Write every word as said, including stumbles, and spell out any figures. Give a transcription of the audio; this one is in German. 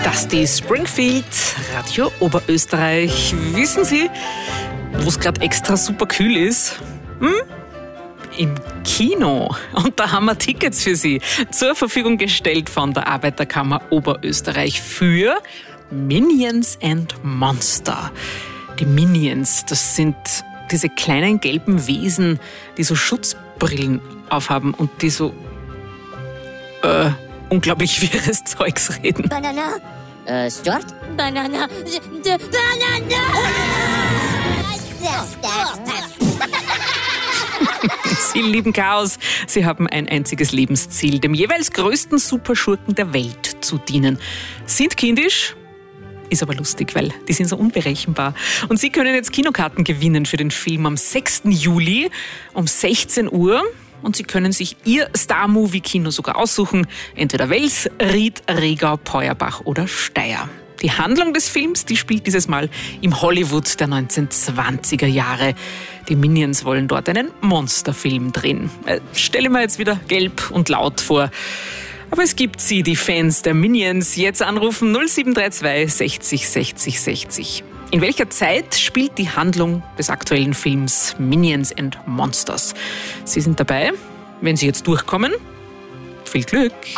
Dusty Springfield, Radio Oberösterreich. Wissen Sie, wo es gerade extra super kühl ist? Hm? Im Kino. Und da haben wir Tickets für Sie zur Verfügung gestellt von der Arbeiterkammer Oberösterreich für Minions and Monster. Die Minions, das sind diese kleinen gelben Wesen, die so Schutzbrillen aufhaben und die so äh, unglaublich wirres Zeugs reden. Banana. Äh, Stuart? Banana. D- Banana. Sie lieben Chaos. Sie haben ein einziges Lebensziel, dem jeweils größten Superschurken der Welt zu dienen. Sind kindisch, ist aber lustig, weil die sind so unberechenbar. Und Sie können jetzt Kinokarten gewinnen für den Film am sechsten Juli um sechzehn Uhr. Und Sie können sich Ihr Star-Movie-Kino sogar aussuchen. Entweder Wels, Ried, Regau, Peuerbach oder Steyr. Die Handlung des Films, die spielt dieses Mal im Hollywood der neunzehnhundertzwanziger Jahre. Die Minions wollen dort einen Monsterfilm drehen. Äh, stelle mir jetzt wieder gelb und laut vor. Aber es gibt sie, die Fans der Minions. Jetzt anrufen null sieben drei zwei sechzig sechzig sechzig. In welcher Zeit spielt die Handlung des aktuellen Films Minions and Monsters? Sie sind dabei. Wenn Sie jetzt durchkommen, viel Glück.